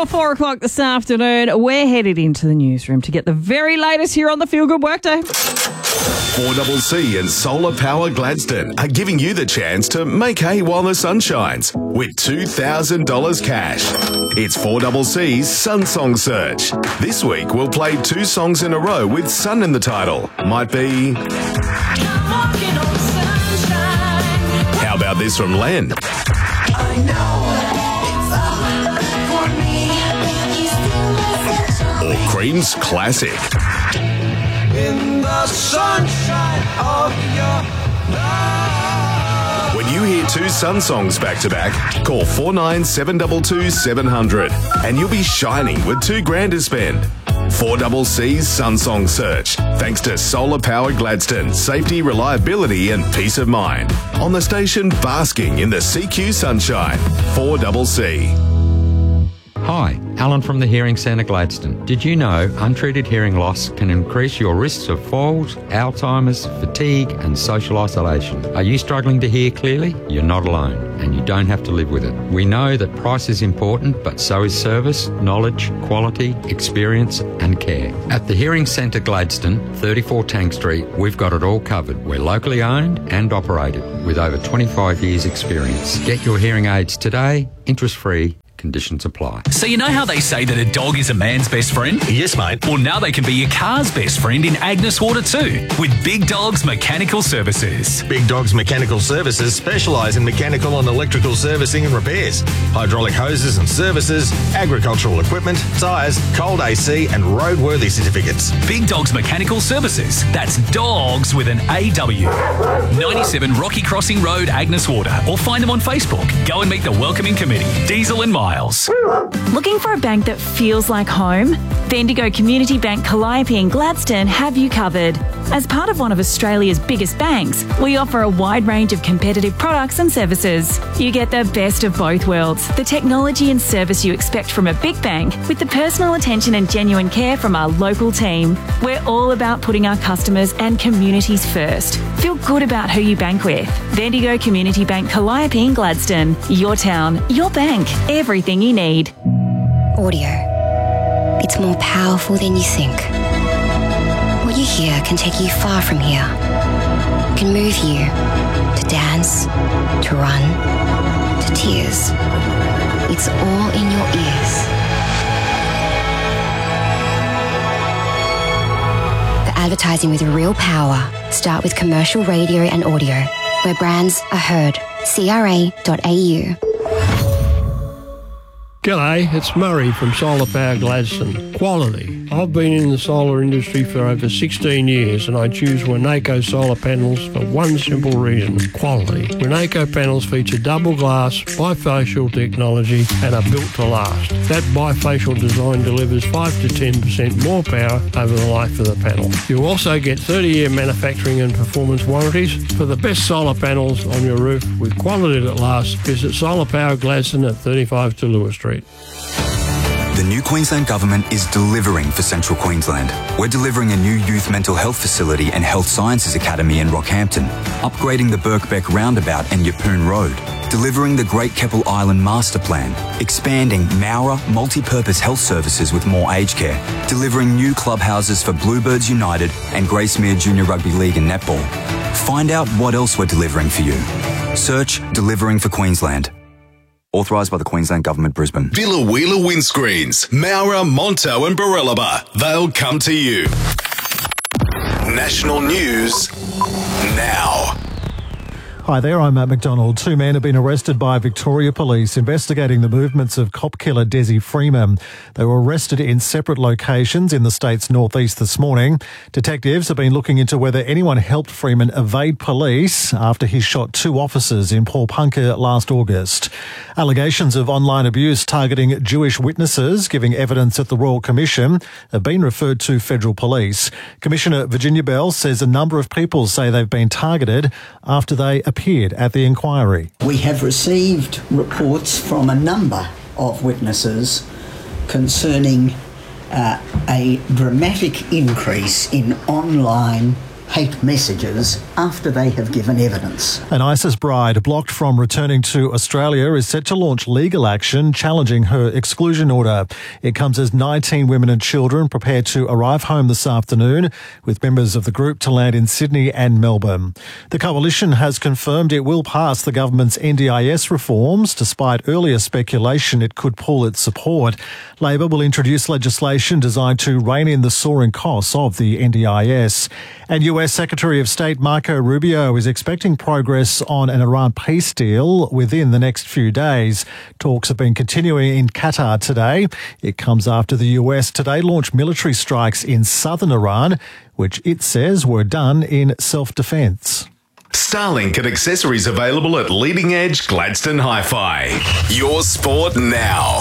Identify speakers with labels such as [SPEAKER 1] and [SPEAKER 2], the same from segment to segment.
[SPEAKER 1] Before 4 o'clock this afternoon, we're headed into the newsroom to get the very latest here on the Feel Good Workday.
[SPEAKER 2] 4CC and Solar Power Gladstone are giving you the chance to make hay while the sun shines with $2,000 cash. It's 4CC's Sun Song Search. This week we'll play 2 songs in a row with sun in the title. Might be... How about this from Len?
[SPEAKER 3] I know it's for me.
[SPEAKER 2] Or Cream's classic.
[SPEAKER 3] In the sunshine of your love.
[SPEAKER 2] When you hear 2 Sun songs back to back, call 497222 700 and you'll be shining with $2,000 to spend. 4CC's Sun Song Search. Thanks to Solar Power Gladstone, safety, reliability and peace of mind. On the station basking in the CQ sunshine. 4CC.
[SPEAKER 4] Hi, Alan from the Hearing Centre Gladstone. Did you know untreated hearing loss can increase your risks of falls, Alzheimer's, fatigue and social isolation? Are you struggling to hear clearly? You're not alone and you don't have to live with it. We know that price is important, but so is service, knowledge, quality, experience and care. At the Hearing Centre Gladstone, 34 Tank Street, we've got it all covered. We're locally owned and operated with over 25 years experience. Get your hearing aids today, interest-free. Conditions apply.
[SPEAKER 5] So you know how they say that a dog is a man's best friend?
[SPEAKER 6] Yes, mate.
[SPEAKER 5] Well, now they can be your car's best friend in Agnes Water too, with Big Dogs Mechanical Services.
[SPEAKER 6] Big Dogs Mechanical Services specialise in mechanical and electrical servicing and repairs, hydraulic hoses and services, agricultural equipment, tyres, cold AC and roadworthy certificates.
[SPEAKER 5] Big Dogs Mechanical Services. That's dogs with an AW. 97 Rocky Crossing Road, Agnes Water, or find them on Facebook. Go and meet the welcoming committee, Diesel and Miles.
[SPEAKER 7] Looking for a bank that feels like home? Bendigo Community Bank Calliope and Gladstone have you covered. As part of one of Australia's biggest banks, we offer a wide range of competitive products and services. You get the best of both worlds, the technology and service you expect from a big bank with the personal attention and genuine care from our local team. We're all about putting our customers and communities first. Feel good about who you bank with. Bendigo Community Bank Calliope and Gladstone. Your town, your bank, everything you need.
[SPEAKER 8] Audio. It's more powerful than you think. What you hear can take you far from here. It can move you to dance, to run, to tears. It's all in your ears. For advertising with real power, start with commercial radio and audio, where brands are heard. CRA.au.
[SPEAKER 9] G'day, it's Murray from Solar Power Gladstone. Quality. I've been in the solar industry for over 16 years and I choose Winnaco solar panels for one simple reason, quality. Winnaco panels feature double glass, bifacial technology and are built to last. That bifacial design delivers 5 to 10% more power over the life of the panel. You'll also get 30-year manufacturing and performance warranties. For the best solar panels on your roof with quality that lasts, visit Solar Power Gladstone at 35 to Lewis Street.
[SPEAKER 10] The new Queensland Government is delivering for Central Queensland. We're delivering a new youth mental health facility and health sciences academy in Rockhampton, upgrading the Birkbeck roundabout and Yeppoon Road, delivering the Great Keppel Island Master Plan, expanding Mowra multi-purpose health services with more aged care, delivering new clubhouses for Bluebirds United and Gracemere Junior Rugby League and Netball. Find out what else we're delivering for you. Search Delivering for Queensland. Authorised by the Queensland Government, Brisbane.
[SPEAKER 2] Billa Wheeler Windscreens, Mowra, Monto and Barellaba. They'll come to you. National news now.
[SPEAKER 11] Hi there, I'm Matt McDonald. 2 men have been arrested by Victoria Police investigating the movements of cop killer Desi Freeman. They were arrested in separate locations in the state's northeast this morning. Detectives have been looking into whether anyone helped Freeman evade police after he shot 2 officers in Paulpunka last August. Allegations of online abuse targeting Jewish witnesses giving evidence at the Royal Commission have been referred to federal police. Commissioner Virginia Bell says a number of people say they've been targeted after they appeared at the inquiry.
[SPEAKER 12] We have received reports from a number of witnesses concerning a dramatic increase in online hate messages after they have given evidence.
[SPEAKER 11] An ISIS bride blocked from returning to Australia is set to launch legal action challenging her exclusion order. It comes as 19 women and children prepare to arrive home this afternoon, with members of the group to land in Sydney and Melbourne. The coalition has confirmed it will pass the government's NDIS reforms, despite earlier speculation it could pull its support. Labor will introduce legislation designed to rein in the soaring costs of the NDIS. And US Secretary of State Marco Rubio is expecting progress on an Iran peace deal within the next few days. Talks have been continuing in Qatar today. It comes after the US today launched military strikes in southern Iran, which it says were done in self-defence.
[SPEAKER 2] Starlink and accessories available at Leading Edge Gladstone Hi-Fi. Your sport now.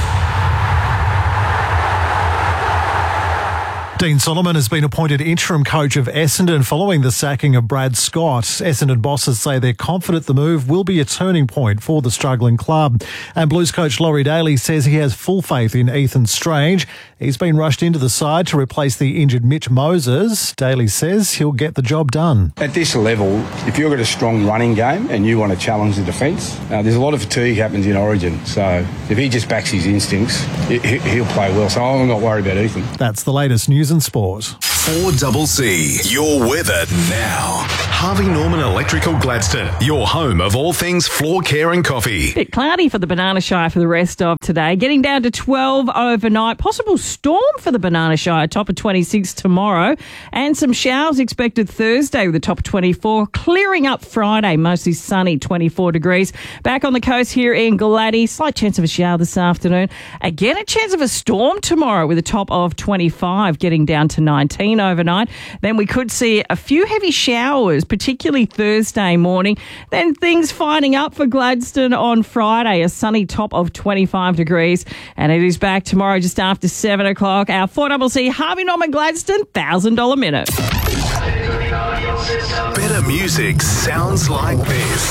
[SPEAKER 11] Dean Solomon has been appointed interim coach of Essendon following the sacking of Brad Scott. Essendon bosses say they're confident the move will be a turning point for the struggling club. And Blues coach Laurie Daly says he has full faith in Ethan Strange. He's been rushed into the side to replace the injured Mitch Moses. Daly says he'll get the job done.
[SPEAKER 13] At this level, if you've got a strong running game and you want to challenge the defence, there's a lot of fatigue happens in Origin. So if he just backs his instincts, he'll play well. So I'm not worried about Ethan.
[SPEAKER 11] That's the latest news and sport.
[SPEAKER 2] 4CC, your weather now. Harvey Norman Electrical Gladstone, your home of all things floor care and coffee.
[SPEAKER 1] Bit cloudy for the Banana Shire for the rest of today. Getting down to 12 overnight. Possible storm for the Banana Shire, top of 26 tomorrow. And some showers expected Thursday with a top of 24. Clearing up Friday, mostly sunny, 24 degrees. Back on the coast here in Gladdy, slight chance of a shower this afternoon. Again, a chance of a storm tomorrow with a top of 25, getting down to 19 overnight. Then we could see a few heavy showers, particularly Thursday morning. Then things finding up for Gladstone on Friday, a sunny top of 25 degrees. And it is back tomorrow just after 7 o'clock. Our 4CC Harvey Norman Gladstone $1,000 minute.
[SPEAKER 2] Better music sounds like this.